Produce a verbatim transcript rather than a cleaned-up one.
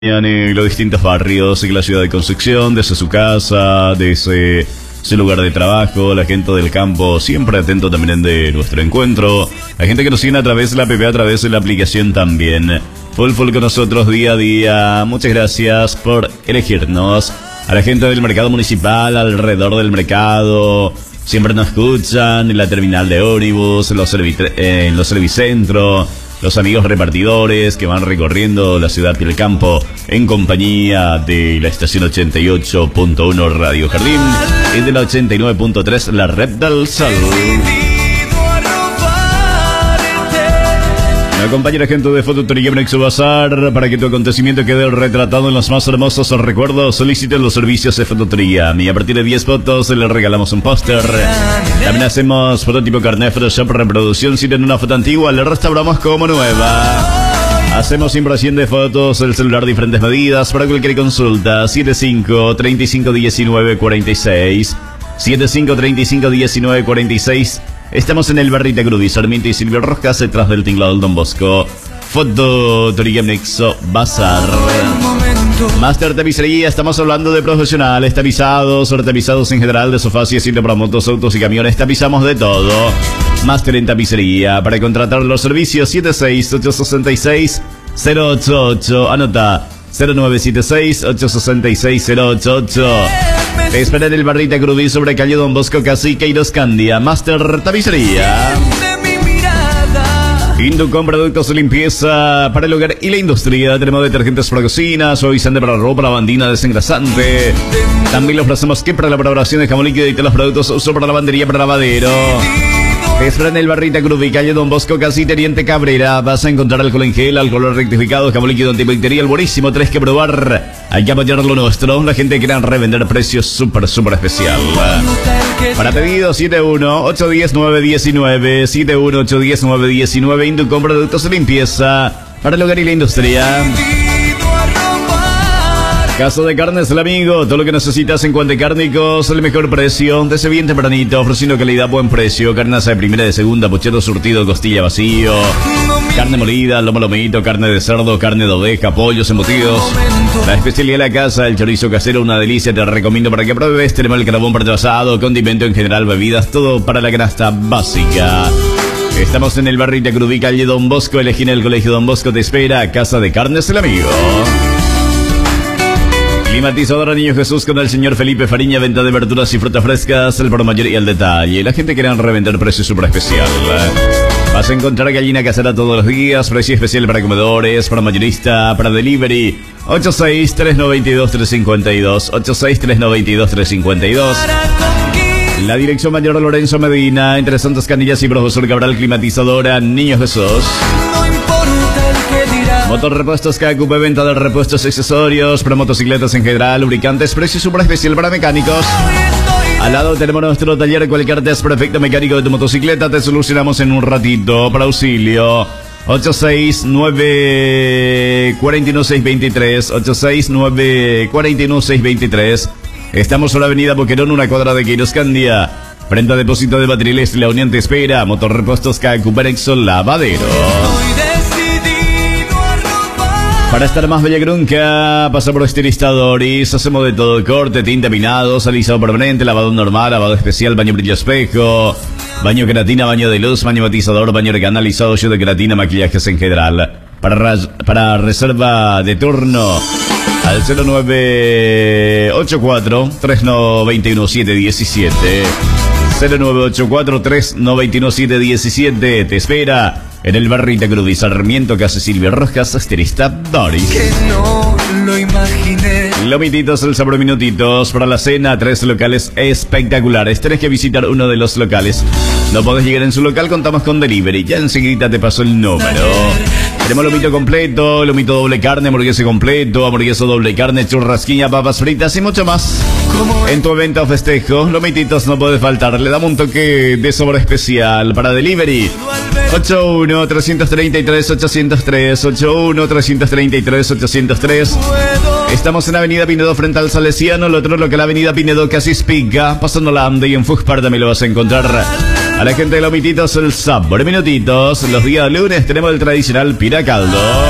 En los distintos barrios de la ciudad de Concepción, desde su casa, desde su lugar de trabajo, la gente del campo siempre atento también de nuestro encuentro, la gente que nos sigue a través de la app, a través de la aplicación también. Full full con nosotros día a día. Muchas gracias por elegirnos. A la gente del mercado municipal, alrededor del mercado, siempre nos escuchan en la terminal de ómnibus, en los, servic- en los servicentros. Los amigos repartidores que van recorriendo la ciudad y el campo en compañía de la estación ochenta y ocho punto uno Radio Jardín y de la ochenta y nueve punto tres La Red del Sol. Me acompaña la gente de Fototería Nexo Bazar para que tu acontecimiento quede retratado en los más hermosos recuerdos. Soliciten los servicios de fototería y a partir de diez fotos le regalamos un póster. También hacemos fototipo carnet, Photoshop, reproducción. Si tienen una foto antigua, le restauramos como nueva. Hacemos impresión de fotos, el celular, diferentes medidas. Para cualquier consulta, setenta y cinco, treinta y cinco, diecinueve, cuarenta y seis. setenta y cinco, treinta y cinco, diecinueve, cuarenta y seis. Estamos en el Barrita Cruz, Sarmiento y Silvio Rojas, detrás del tinglado del Don Bosco. Fototería Nexo Bazar. Master Tapicería, estamos hablando de profesionales, tapizados, tapizados en general, de sofás y asientos para motos, autos y camiones, tapizamos de todo. Master en Tapicería, para contratar los servicios, setenta y seis, ochocientos sesenta y seis, cero ochenta y ocho, anota, cero nueve siete seis, ochocientos sesenta y seis, cero ochenta y ocho. Te espera en el Barrita Cruz sobre calle Don Bosco, Cacique y Candia. Master Tapicería. Inducom, productos de limpieza para el hogar y la industria. Tenemos detergentes para cocina, suavizante para ropa, lavandina, desengrasante. También le ofrecemos que para la elaboración de jamón líquido y todos los productos uso para lavandería, para lavadero. Te espera en el Barrita Cruz y calle Don Bosco, casi Teniente Cabrera. Vas a encontrar alcohol en gel, alcohol rectificado, jamón líquido antibacterial, buenísimo. Tenés que probar. Hay que apoyar lo nuestro. La gente quiere revender precios súper, súper especial. Para pedidos, setenta y uno, ochocientos diez, novecientos diecinueve. setenta y uno, ochocientos diez, novecientos diecinueve. Inducom, productos de limpieza para el hogar y la industria. Caso de Carnes El Amigo, todo lo que necesitas en cuanto a cárnicos, el mejor precio, desde bien tempranito, ofreciendo calidad, buen precio, carnes de primera, de segunda, puchero surtido, costilla vacío, carne molida, lomo lomito, carne de cerdo, carne de oveja, pollos embutidos. La especialidad de la casa, el chorizo casero, una delicia, te recomiendo para que pruebes. Tenemos el carbón pretrasado, condimento en general, bebidas, todo para la canasta básica. Estamos en el Barrita Cruz, calle Don Bosco, elegí en el colegio Don Bosco, te espera, Casa de Carnes El Amigo. Climatizadora Niño Jesús con el señor Felipe Fariña, venta de verduras y frutas frescas, el por mayor y el detalle. La gente quiere revender precio súper especial. Vas a encontrar gallina casera todos los días, precio especial para comedores, para mayorista, para delivery. ocho seis, tres nueve dos, tres cinco dos, ocho seis, tres nueve dos, tres cinco dos. La dirección Mayor Lorenzo Medina, entre Santas Canillas y Profesor Cabral, climatizadora Niño Jesús. Motor Repuestos K Q P, venta de repuestos y accesorios para motocicletas en general, lubricantes, precio super especial para mecánicos. Al lado tenemos nuestro taller, cualquier test perfecto mecánico de tu motocicleta, te solucionamos en un ratito. Para auxilio, ocho seis nueve, cuatro uno, seis dos tres, ocho seis nueve, cuatro uno, seis dos tres. Estamos en la avenida Boquerón, una cuadra de Quiroscandia. Frente a depósito de materiales, La Unión te espera. Motor Repuestos K Q P, Exxon Lavadero. Para estar más bella que nunca, pasa por Estilizadores. Hacemos de todo: corte, tinta, pinados, alisado permanente, lavado normal, lavado especial, baño brillo espejo, baño queratina, baño de luz, baño matizador, baño recanalizado, yo de queratina, maquillajes en general. Para, para reserva de turno, al cero nueve ocho cuatro, tres nueve uno, siete uno siete. cero nueve ocho cuatro, tres nueve uno, siete uno siete. Te espera en el Barrita Cruz y Sarmiento, casa Silvio Rojas, estilista Doris. Que no lo imaginé. Lomititos, el sabor minutitos para la cena, tres locales espectaculares. Tenés que visitar uno de los locales. No podés llegar en su local, contamos con delivery. Ya enseguida te paso el número. Tenemos lomito completo, lomito doble carne, hamburguesa completo, hamburguesa doble carne, churrasquilla, papas fritas y mucho más. En tu evento o festejo, lomititos no puede faltar. Le damos un toque de sabor especial para delivery. ocho uno, tres tres tres, ocho cero tres, ocho uno, tres tres tres, ocho cero tres. Estamos en Avenida Pinedo frente al Salesiano, el otro local Avenida Pinedo casi Spiga, pasando la Ande y en Fuxpar también lo vas a encontrar. A la gente de Lomititos, el sabor minutitos. Los días lunes tenemos el tradicional piracaldo.